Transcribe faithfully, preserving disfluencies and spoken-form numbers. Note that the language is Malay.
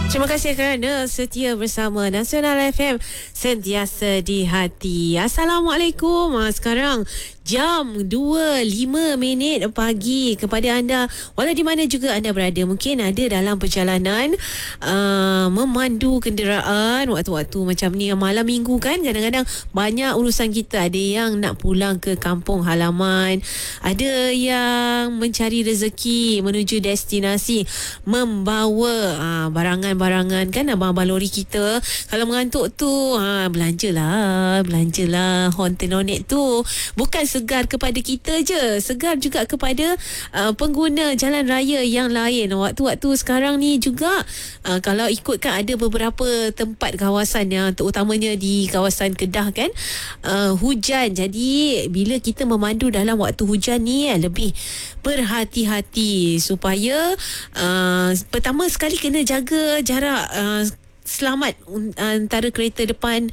Terima kasih kerana setia bersama Nasional F M, sentiasa di hati. Assalamualaikum. Sekarang jam dua lima minit pagi kepada anda, walau di mana juga anda berada. Mungkin ada dalam perjalanan uh, memandu kenderaan waktu-waktu macam ni, malam minggu kan, kadang-kadang banyak urusan kita. Ada yang nak pulang ke kampung halaman, ada yang mencari rezeki menuju destinasi, membawa uh, barangan-barangan kan, abang-abang lori kita. Kalau mengantuk tu, ha, belanjalah, belanjalah. Hon tenonek tu bukan segar kepada kita je, segar juga kepada uh, pengguna jalan raya yang lain. Waktu-waktu sekarang ni juga, uh, kalau ikutkan ada beberapa tempat kawasan yang terutamanya di kawasan Kedah kan, uh, hujan. Jadi bila kita memandu dalam waktu hujan ni, uh, lebih berhati-hati supaya uh, pertama sekali kena jaga jarak uh, selamat antara kereta depan